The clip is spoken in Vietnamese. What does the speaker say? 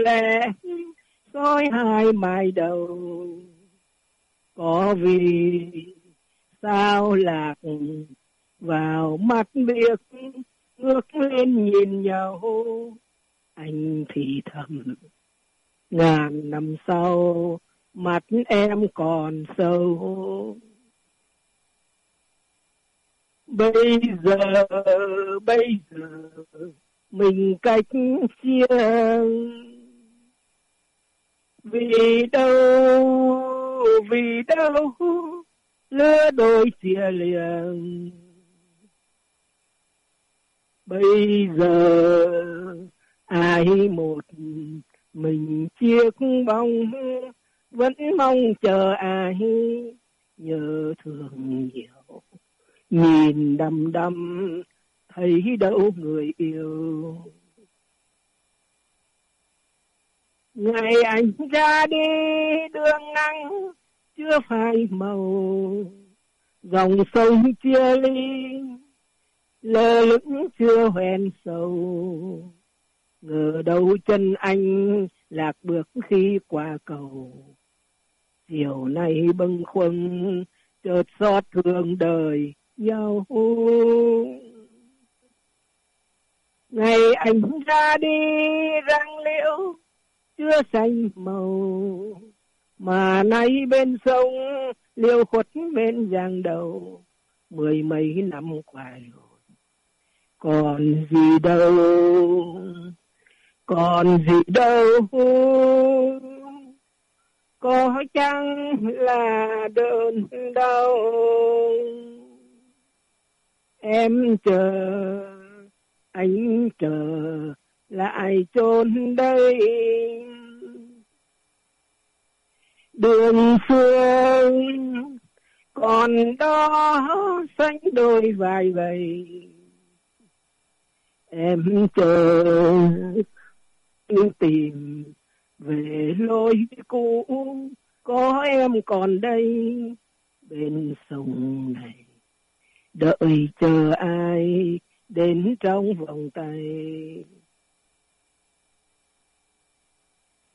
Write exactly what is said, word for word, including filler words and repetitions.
lẽ soi hai mai đầu. Có vì sao lạc vào mắt biết ngước lên nhìn nhau. Anh thì thầm ngàn năm sau mắt em còn sâu. Bây giờ bây giờ mình cách chia, vì đâu vì đâu lứa đôi chia liền. Bây giờ ai một mình chiếc bóng, vẫn mong chờ ai nhớ thương nhiều. Nhìn đăm đăm thấy đâu người yêu. Ngày anh ra đi đường nắng chưa phai màu, dòng sông chia ly lơ lửng chưa hoen sầu. Ngờ đâu chân anh lạc bước khi qua cầu. Chiều nay bâng khuâng chợt xót thương đời nhau. Ngày anh ra đi răng liễu chưa xanh màu, mà nay bên sông liêu khuất bên giang đầu. Mười mấy năm qua rồi còn gì đâu, còn gì đâu. Có chăng là đớn đau. Em chờ anh chờ lại chốn đây. Đường phương còn đó xanh đôi vai gầy. Em chờ tìm về lối cũ. Có em còn đây bên sông này, đợi chờ ai đến trong vòng tay.